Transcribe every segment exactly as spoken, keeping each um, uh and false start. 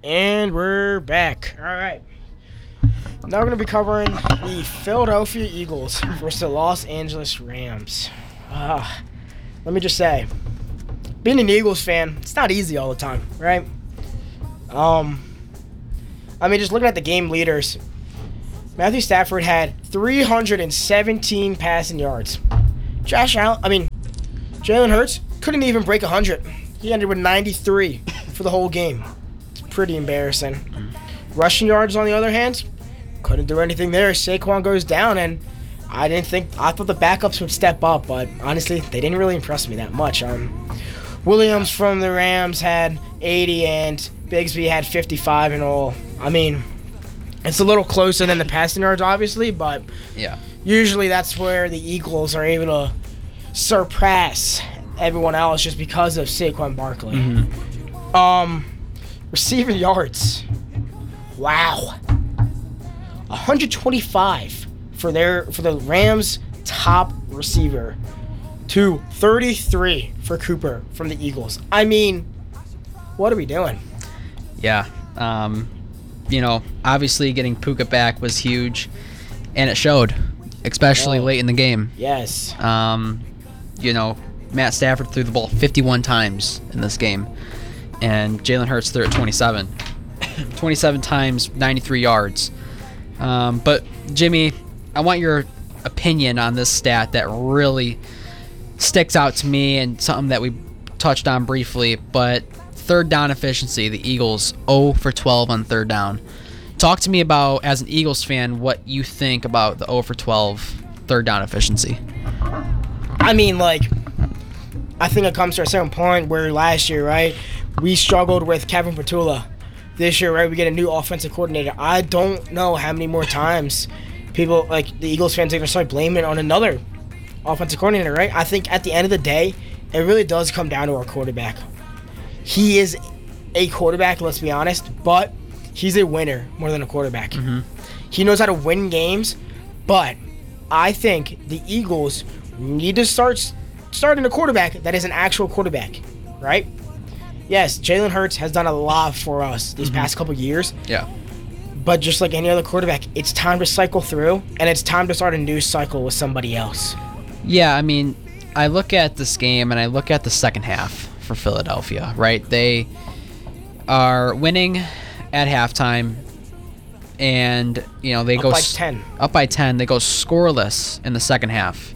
And we're back. All right. Now we're going to be covering the Philadelphia Eagles versus the Los Angeles Rams. Uh, let me just say, being an Eagles fan, it's not easy all the time, right? Um, I mean, just looking at the game leaders, Matthew Stafford had three hundred seventeen passing yards. Josh Allen, I mean, Jalen Hurts couldn't even break one hundred. He ended with ninety-three for the whole game. It's pretty embarrassing. Rushing yards, on the other hand, couldn't do anything there. Saquon goes down, and I didn't think I thought the backups would step up, but honestly, they didn't really impress me that much. Um, Williams from the Rams had eighty, and Bigsby had fifty-five in all. I mean, it's a little closer than the passing yards, obviously, but yeah, usually that's where the Eagles are able to surpass everyone else just because of Saquon Barkley. Mm-hmm. Um, receiving yards. Wow. one hundred twenty-five for their for the Rams' top receiver to thirty-three for Cooper from the Eagles. I mean, what are we doing? Yeah. Um, you know, obviously getting Puka back was huge, and it showed, especially Oh. late in the game. Yes. Um, you know, Matt Stafford threw the ball fifty-one times in this game, and Jalen Hurts threw it twenty-seven. twenty-seven times, ninety-three yards. Um, but, Jimmy, I want your opinion on this stat that really sticks out to me and something that we touched on briefly, but third down efficiency, the Eagles zero for twelve on third down. Talk to me about, as an Eagles fan, what you think about the zero for twelve third down efficiency. I mean, like, I think it comes to a certain point where last year, right, we struggled with Kevin Petula. This year, right, we get a new offensive coordinator. I don't know how many more times people, like, the Eagles fans are going to start blaming it on another offensive coordinator, right? I think at the end of the day, it really does come down to our quarterback. He is a quarterback, let's be honest, but he's a winner more than a quarterback. Mm-hmm. He knows how to win games, but I think the Eagles need to start starting a quarterback that is an actual quarterback, right? Yes, Jalen Hurts has done a lot for us these mm-hmm. past couple years. Yeah. But just like any other quarterback, it's time to cycle through, and it's time to start a new cycle with somebody else. Yeah, I mean, I look at this game, and I look at the second half for Philadelphia, right? They are winning at halftime, and, you know, they Up go by s- ten. Up by ten. They go scoreless in the second half.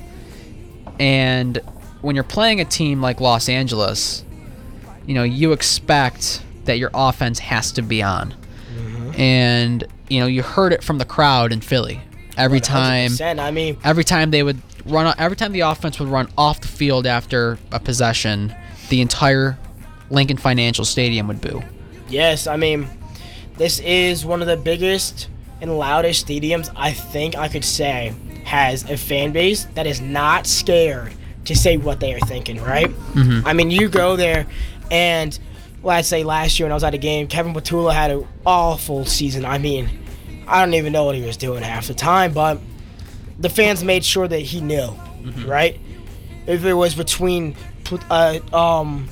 And when you're playing a team like Los Angeles, you know, you expect that your offense has to be on. Mm-hmm. And, you know, you heard it from the crowd in Philly. Every time, one hundred percent. I mean, every time they would run, every time the offense would run off the field after a possession, the entire Lincoln Financial Stadium would boo. yes, I mean, this is one of the biggest and loudest stadiums I think I could say has a fan base that is not scared to say what they are thinking, right? Mm-hmm. I mean, you go there, and let's say last year when I was at a game, Kevin Petula had an awful season. I mean, I don't even know what he was doing half the time, but the fans made sure that he knew, Mm-hmm. right? If it was between uh, um,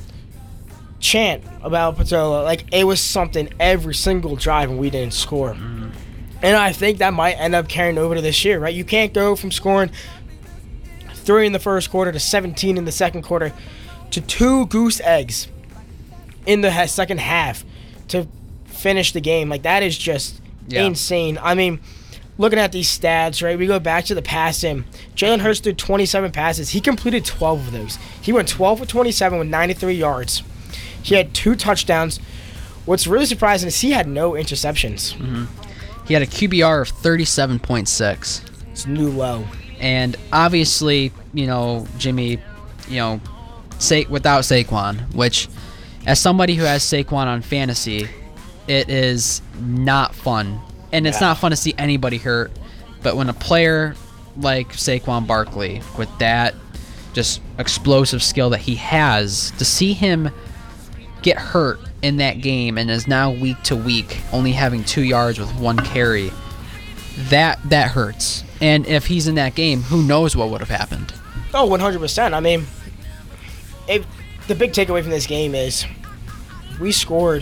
chant about Petula, like, it was something every single drive, and we didn't score. Mm-hmm. And I think that might end up carrying over to this year, right? You can't go from scoring three in the first quarter to seventeen in the second quarter to two goose eggs in the ha- second half to finish the game. Like, that is just Yeah. insane. I mean, looking at these stats, right, we go back to the passing. Jalen Hurts threw twenty-seven passes. He completed twelve of those. He went twelve for twenty-seven with ninety-three yards. He had two touchdowns. What's really surprising is he had no interceptions. Mm-hmm. He had a Q B R of thirty-seven point six. It's new low. And obviously, you know, Jimmy, you know, Sa- without Saquon, which, as somebody who has Saquon on fantasy, it is not fun. And it's Yeah. not fun to see anybody hurt. But when a player like Saquon Barkley, with that just explosive skill that he has, to see him get hurt in that game and is now week to week only having two yards with one carry, that that hurts. And if he's in that game, who knows what would have happened. Oh, one hundred percent. I mean, it, the big takeaway from this game is we scored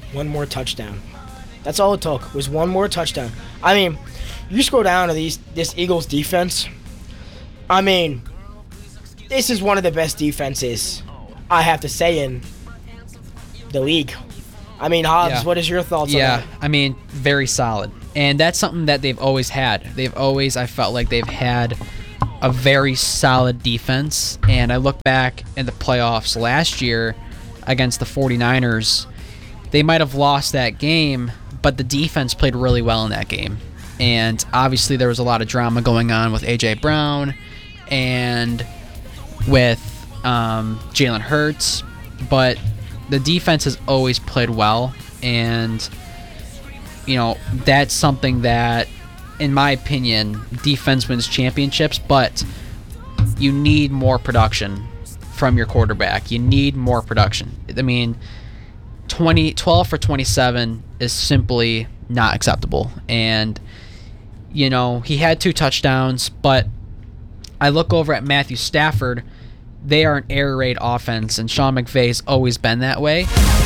One more touchdown. That's all it took, was one more touchdown. I mean, you scroll down to these this Eagles defense. I mean, this is one of the best defenses, I have to say, in the league. I mean, Hobbs, Yeah. what is your thoughts Yeah, on that? I mean, very solid. And that's something that they've always had. They've always, I felt like they've had a very solid defense. And I look back in the playoffs last year against the 49ers, they might have lost that game, but the defense played really well in that game. And obviously there was a lot of drama going on with A J Brown and with um, Jalen Hurts, but the defense has always played well, and you know, that's something that, in my opinion, defense wins championships, but you need more production from your quarterback. You need more production. I mean, twenty, twelve for twenty-seven is simply not acceptable. And, you know, he had two touchdowns, but I look over at Matthew Stafford. They are an air raid offense, and Sean McVay's always been that way.